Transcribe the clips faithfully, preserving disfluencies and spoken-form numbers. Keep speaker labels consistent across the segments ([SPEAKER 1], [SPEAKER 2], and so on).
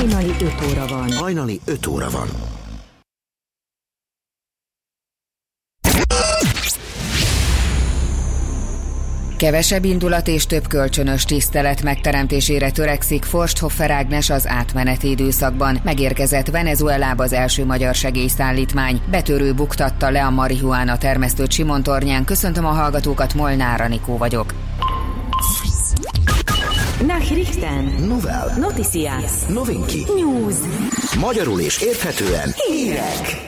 [SPEAKER 1] Hajnali öt óra van.
[SPEAKER 2] Hajnali öt óra van.
[SPEAKER 3] Kevesebb indulat és több kölcsönös tisztelet megteremtésére törekszik Forsthoffer Ágnes az átmeneti időszakban. Megérkezett Venezuelába az első magyar segélyszállítmány. Betörő buktatta le a marihuána termesztőt Simontornyán. Köszöntöm a hallgatókat, Molnár Anikó vagyok.
[SPEAKER 1] Nachrichten.
[SPEAKER 2] Novel.
[SPEAKER 1] Noticias.
[SPEAKER 2] Novinki.
[SPEAKER 1] News.
[SPEAKER 2] Magyarul és érthetően
[SPEAKER 1] Hírek.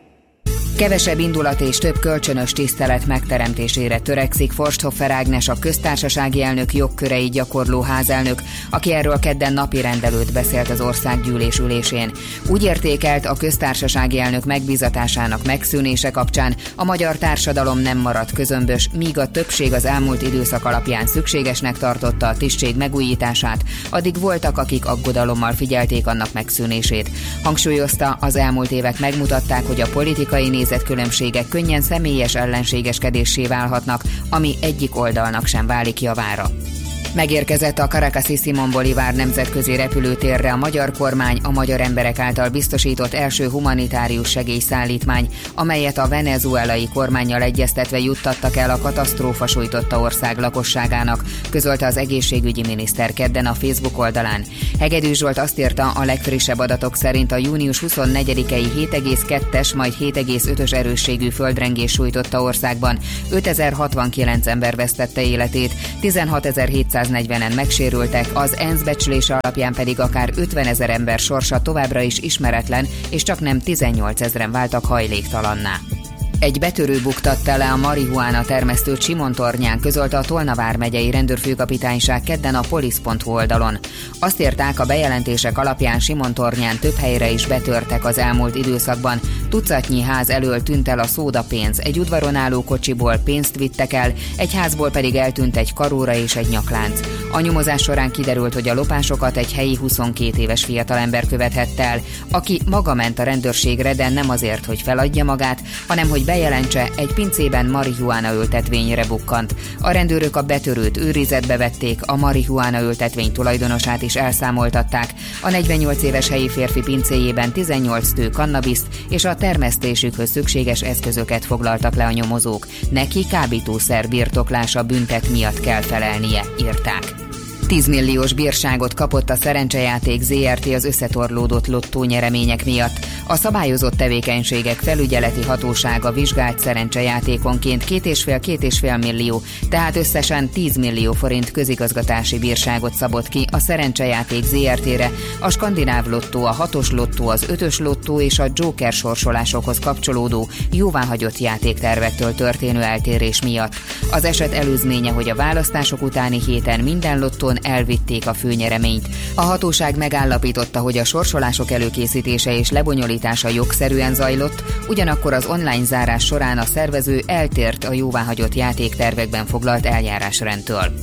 [SPEAKER 3] Kevesebb indulat és több kölcsönös tisztelet megteremtésére törekszik Forsthoffer Ágnes, a köztársasági elnök jogkörei gyakorló házelnök, aki erről kedden napirend előtt beszélt az országgyűlés ülésén. Úgy értékelt, a köztársasági elnök megbízatásának megszűnése kapcsán a magyar társadalom nem maradt közömbös, míg a többség az elmúlt időszak alapján szükségesnek tartotta a tisztség megújítását, addig voltak, akik aggodalommal figyelték annak megszűnését. Hangsúlyozta, az elmúlt évek megmutatták, hogy a politikai nézetkülönbségek könnyen személyes ellenségeskedéssé válhatnak, ami egyik oldalnak sem válik javára. Megérkezett a Caracasi Simón Bolívar nemzetközi repülőtérre a magyar kormány a magyar emberek által biztosított első humanitárius segélyszállítmány, amelyet a venezuelai kormánnyal egyeztetve juttattak el a katasztrófa sújtotta ország lakosságának, közölte az egészségügyi miniszter kedden a Facebook oldalán. Hegedűs Zsolt azt írta, a legfrissebb adatok szerint a június huszonnegyedikei hét egész kettes, majd hét egész ötös erősségű földrengés sújtotta országban ötezer-hatvankilenc ember vesztette életét, tizenhatezer-hétszáznegyvenen megsérültek, az ENSZ becslése alapján pedig akár ötvenezer ember sorsa továbbra is ismeretlen, és csak nem tizennyolcezren váltak hajléktalanná. Egy betörő buktatta le a marihuána termesztőt Simontornyán, közölte a Tolna vármegyei rendőrfőkapitányság kedden a polisz pont hu oldalon. Azt írták, a bejelentések alapján Simontornyán több helyre is betörtek az elmúlt időszakban. Tucatnyi ház elől tűnt el a szódapénz, egy udvaron álló kocsiból pénzt vittek el, egy házból pedig eltűnt egy karóra és egy nyaklánc. A nyomozás során kiderült, hogy a lopásokat egy helyi huszonkét éves fiatalember követhette el, aki maga ment a rendőrségre, de nem azért, hogy feladja magát, hanem hogy bejelentse, egy pincében marihuána ültetvényre bukkant. A rendőrök a betörőt őrizetbe vették, a marihuána ültetvény tulajdonosát is elszámoltatták. A negyvennyolc éves helyi férfi pincéjében tizennyolc tő kannabiszt és a termesztésükhöz szükséges eszközöket foglaltak le a nyomozók. Neki kábítószer birtoklása büntet miatt kell felelnie, írták. tíz milliós bírságot kapott a Szerencsejáték zé er té az összetorlódott lottó nyeremények miatt. A szabályozott tevékenységek felügyeleti hatósága vizsgált szerencsejátékonként két és fél két és fél millió, tehát összesen tíz millió forint közigazgatási bírságot szabott ki a Szerencsejáték zé er té-re, a skandináv lottó, a hatos lottó, az ötös lottó és a Joker sorsolásokhoz kapcsolódó jóváhagyott játéktervektől történő eltérés miatt. Az eset előzménye, hogy a választások utáni héten minden lottón elvitték a főnyereményt. A hatóság megállapította, hogy a sorsolások előkészítése és lebonyolítása jogszerűen zajlott, ugyanakkor az online zárás során a szervező eltért a jóváhagyott játéktervekben foglalt eljárásrendtől.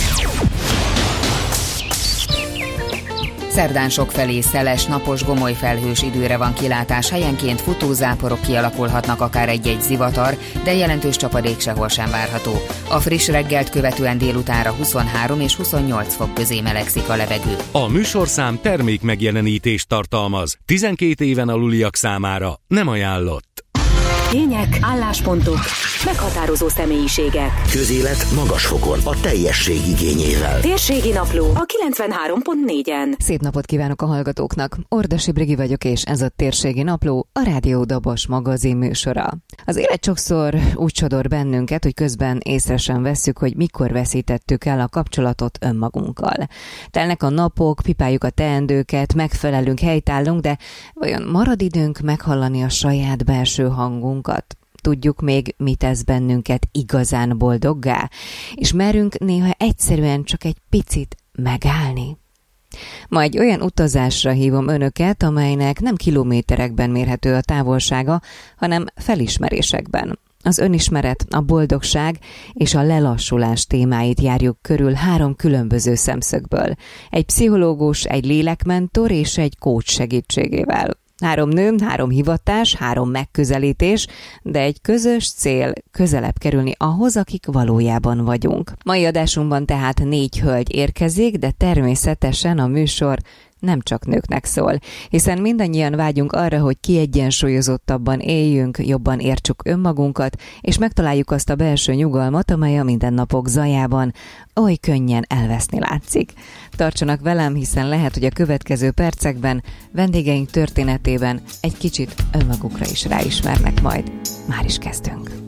[SPEAKER 3] Szerdán sokfelé szeles, napos, gomoly felhős időre van kilátás, helyenként futózáporok kialakulhatnak, akár egy-egy zivatar, de jelentős csapadék sehol sem várható. A friss reggelt követően délutánra huszonhárom és huszonnyolc fok közé melegszik a levegő.
[SPEAKER 4] A műsorszám termék megjelenítést tartalmaz. tizenkét éven aluliak számára nem ajánlott.
[SPEAKER 1] Tények, álláspontok, meghatározó személyiségek.
[SPEAKER 2] Közélet magas fokon, a teljesség igényével.
[SPEAKER 1] Térségi Napló a kilencvenhárom pont négyen.
[SPEAKER 5] Szép napot kívánok a hallgatóknak! Ordasi Brigi vagyok, és ez a Térségi Napló, a Rádió Dabos magazin műsora. Az élet sokszor úgy sodor bennünket, hogy közben észre sem vesszük, hogy mikor veszítettük el a kapcsolatot önmagunkkal. Telnek a napok, pipáljuk a teendőket, megfelelünk, helytállunk, de vajon marad időnk meghallani a saját belső hangunkat? Tudjuk még, mit tesz bennünket igazán boldoggá? És merünk néha egyszerűen csak egy picit megállni? Ma egy olyan utazásra hívom önöket, amelynek nem kilométerekben mérhető a távolsága, hanem felismerésekben. Az önismeret, a boldogság és a lelassulás témáit járjuk körül három különböző szemszögből. Egy pszichológus, egy lélekmentor és egy coach segítségével. Három nő, három hivatás, három megközelítés, de egy közös cél közelebb kerülni ahhoz, akik valójában vagyunk. Mai adásunkban tehát négy hölgy érkezik, de természetesen a műsor nem csak nőknek szól, hiszen mindannyian vágyunk arra, hogy kiegyensúlyozottabban éljünk, jobban értsük önmagunkat, és megtaláljuk azt a belső nyugalmat, amely a mindennapok zajában oly könnyen elveszni látszik. Tartsanak velem, hiszen lehet, hogy a következő percekben vendégeink történetében egy kicsit önmagukra is ráismernek majd. Már is kezdünk.